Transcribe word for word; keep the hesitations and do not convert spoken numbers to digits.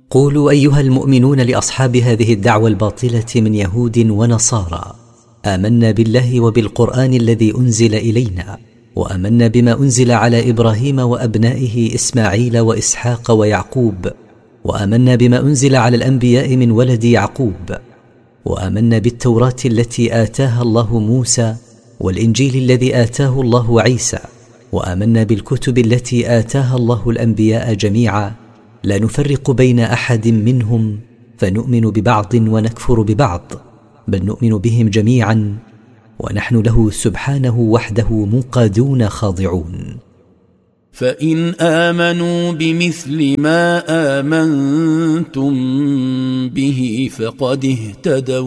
قولوا أيها المؤمنون لأصحاب هذه الدعوة الباطلة من يهود ونصارى: آمنا بالله وبالقرآن الذي أنزل إلينا، وآمنا بما أنزل على إبراهيم وأبنائه إسماعيل وإسحاق ويعقوب، وآمنا بما أنزل على الأنبياء من ولد يعقوب، وآمنا بالتوراة التي آتاها الله موسى، والإنجيل الذي آتاه الله عيسى، وآمنا بالكتب التي آتاها الله الأنبياء جميعا، لا نفرق بين أحد منهم، فنؤمن ببعض ونكفر ببعض، بل نؤمن بهم جميعا ونحن له سبحانه وحده منقادون خاضعون. فإن آمنوا بمثل ما آمنتم به فقد اهتدوا،